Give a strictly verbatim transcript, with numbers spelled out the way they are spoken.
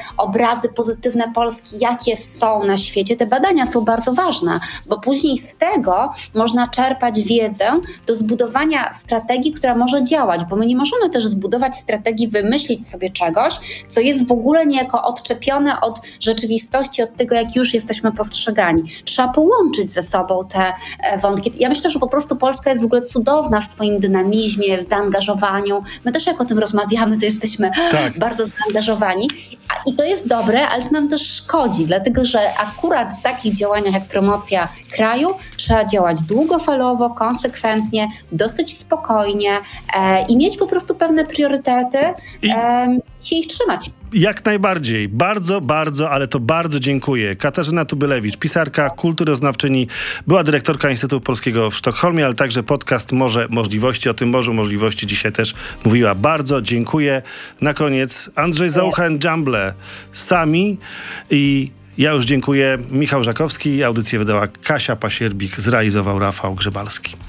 obrazy pozytywne Polski, jakie są na świecie. Te badania są bardzo ważne, bo później z tego można czerpać wiedzę do zbudowania strategii, która może działać, bo my nie możemy też zbudować strategii, wymyślić sobie czegoś, co jest w ogóle niejako odczepione od rzeczywistości, od tego, jak już jesteśmy postrzegani. Trzeba połączyć ze sobą te wątki. Ja myślę, że po prostu Polska jest w ogóle cudowna w swoim dynamizmie, w zaangażowaniu. My też jak o tym rozmawiamy, to jesteśmy tak. bardzo zaangażowani. I to jest dobre, ale to nam też szkodzi, dlatego że akurat w takich działaniach jak promocja kraju trzeba działać długofalowo, konsekwentnie, dosyć spokojnie e, i mieć po prostu pewne priorytety i e, się ich trzymać. Jak najbardziej. Bardzo, bardzo, ale to bardzo dziękuję. Katarzyna Tubylewicz, pisarka, kulturoznawczyni, była dyrektorka Instytutu Polskiego w Sztokholmie, ale także podcast Morze Możliwości. O tym Morzu Możliwości dzisiaj też mówiła. Bardzo dziękuję. Na koniec Andrzej Zaucha-Njamble, Sami i ja już dziękuję. Michał Żakowski, audycję wydała Kasia Pasierbik, zrealizował Rafał Grzebalski.